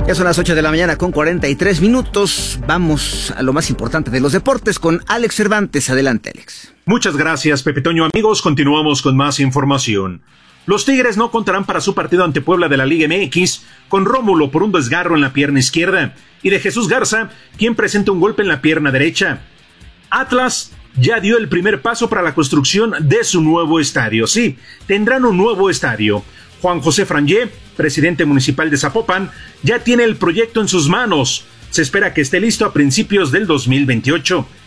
Ya son las 8 de la mañana con 43 minutos. Vamos a lo más importante de los deportes con Alex Cervantes. Adelante, Alex. Muchas gracias, Pepe Toño. Amigos, continuamos con más información. Los Tigres no contarán para su partido ante Puebla de la Liga MX con Rómulo por un desgarro en la pierna izquierda y de Jesús Garza, quien presenta un golpe en la pierna derecha. Atlas ya dio el primer paso para la construcción de su nuevo estadio. Sí, tendrán un nuevo estadio. Juan José Frangé, presidente municipal de Zapopan, ya tiene el proyecto en sus manos. Se espera que esté listo a principios del 2028.